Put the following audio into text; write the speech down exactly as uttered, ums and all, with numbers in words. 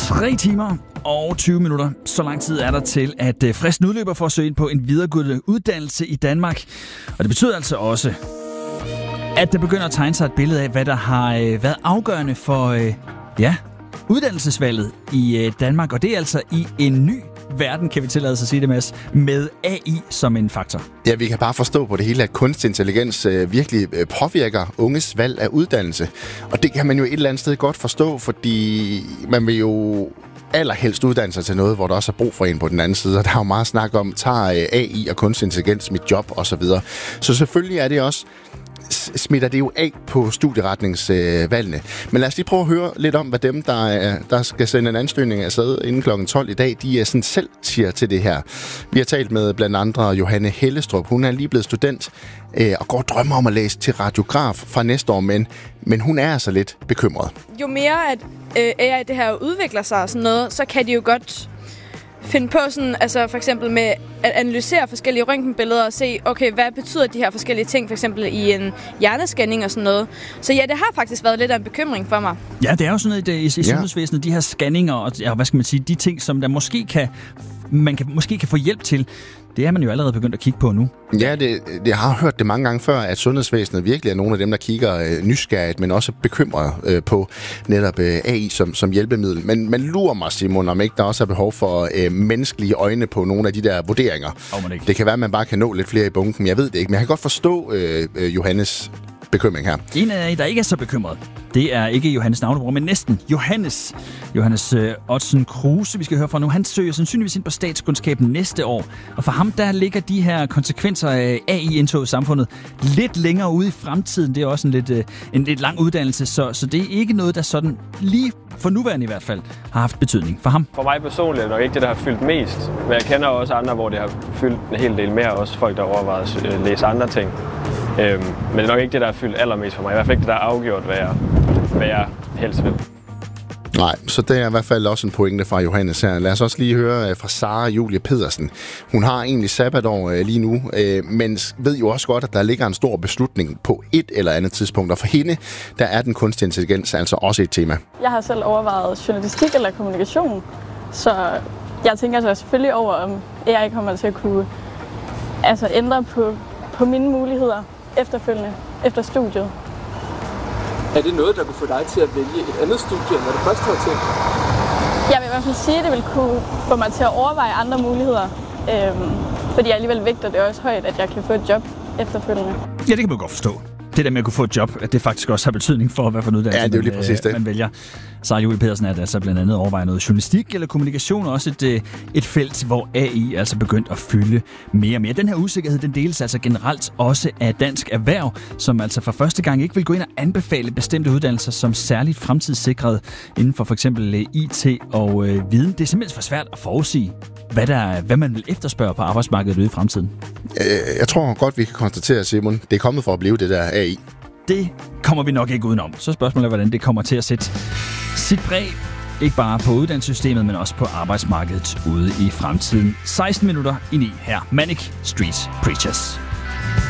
tre timer og tyve minutter. Så lang tid er der til, at fristen udløber for at søge ind på en videregående uddannelse i Danmark. Og det betyder altså også, at der begynder at tegne sig et billede af, hvad der har været afgørende for ja, uddannelsesvalget i Danmark. Og det er altså i en ny verden, kan vi tillade os at sige det, Mads, med A I som en faktor. Ja, vi kan bare forstå på det hele, at kunstig intelligens øh, virkelig øh, påvirker unges valg af uddannelse. Og det kan man jo et eller andet sted godt forstå, fordi man vil jo allerhelst uddanne sig til noget, hvor der også er brug for en på den anden side. Og der er jo meget snak om, tager øh, A I og kunstig intelligens mit job osv. Så, så selvfølgelig er det også smitter det jo af på studieretningsvalgene. Men lad os lige prøve at høre lidt om, hvad dem, der, der skal sende en ansøgning afsted inden klokken tolv i dag, de er sådan selv siger til det her. Vi har talt med blandt andre Johanne Hellestrup. Hun er lige blevet student øh, og går og drømmer om at læse til radiograf fra næste år, men, men hun er altså lidt bekymret. Jo mere at øh, A I det her udvikler sig og sådan noget, så kan de jo godt finde på sådan, altså for eksempel med at analysere forskellige røntgenbilleder og se, okay, hvad betyder de her forskellige ting, for eksempel i en hjernescanning og sådan noget. Så ja, det har faktisk været lidt af en bekymring for mig. Ja, det er jo sådan noget i, i, i sundhedsvæsenet, de her scanninger og ja, hvad skal man sige, de ting, som der måske kan, man kan, måske kan få hjælp til. Det er man jo allerede begyndt at kigge på nu. Ja, det, det, jeg har hørt det mange gange før, at sundhedsvæsenet virkelig er nogle af dem, der kigger øh, nysgerrigt, men også bekymret øh, på netop øh, A I som, som hjælpemiddel. Men man lurer mig, Simon, om ikke der også er behov for øh, menneskelige øjne på nogle af de der vurderinger. Oh, det kan være, at man bare kan nå lidt flere i bunken. Jeg ved det ikke, men jeg kan godt forstå øh, øh, Johannes bekymring her. En af jer, der ikke er så bekymret, det er ikke Johannes navnebror, men næsten Johannes. Johannes øh, Otzen Kruse, vi skal høre fra nu. Han søger sandsynligvis ind på statskundskaben næste år. Og for ham, der ligger de her konsekvenser af A I-indtog i samfundet lidt længere ude i fremtiden. Det er også en lidt, øh, en lidt lang uddannelse, så, så det er ikke noget, der sådan lige for nuværende i hvert fald har haft betydning for ham. For mig personligt er det nok ikke det, der har fyldt mest. Men jeg kender også andre, hvor det har fyldt en hel del mere. Også folk, der overvejer at læse andre ting. Øhm, men det er nok ikke det, der er fyldt allermest for mig. I hvert fald ikke det, der er afgjort, hvad jeg, hvad jeg helst vil. Nej, så det er i hvert fald også en pointe fra Johannes her. Lad os også lige høre fra Sara Julie Pedersen. Hun har egentlig sabbatår lige nu, men ved jo også godt, at der ligger en stor beslutning på et eller andet tidspunkt. Og for hende, der er den kunstig intelligens altså også et tema. Jeg har selv overvejet journalistik eller kommunikation, så jeg tænker så selvfølgelig over, om A I kommer til at kunne altså ændre på, på mine muligheder efterfølgende, efter studiet. Er det noget, der kunne få dig til at vælge et andet studie, end hvad du først havde tænkt? Jeg vil i hvert fald sige, at det vil kunne få mig til at overveje andre muligheder. Øhm, fordi jeg alligevel vægter det også højt, at jeg kan få et job efterfølgende. Ja, det kan man godt forstå. Det der med at kunne få et job, at det faktisk også har betydning for, hvad for en uddannelse ja, det er jo lige man, præcis det. man vælger. Sara Julie Pedersen er altså blandt andet overvejer noget journalistik eller kommunikation, og også et, et felt, hvor A I er altså begyndt at fylde mere og mere. Den her usikkerhed, den deles altså generelt også af Dansk Erhverv, som altså for første gang ikke vil gå ind og anbefale bestemte uddannelser som særligt fremtidssikret inden for for eksempel I T og øh, viden. Det er simpelthen for svært at forudsige, hvad, der, hvad man vil efterspørge på arbejdsmarkedet ude i fremtiden. Jeg tror godt, vi kan konstatere, Simon, det er kommet for at blive det der A I. Det kommer vi nok ikke udenom. Så spørgsmålet er, hvordan det kommer til at sætte sit præg, ikke bare på uddannelsessystemet, men også på arbejdsmarkedet ude i fremtiden. seksten minutter i ni her. Manic Street Preachers.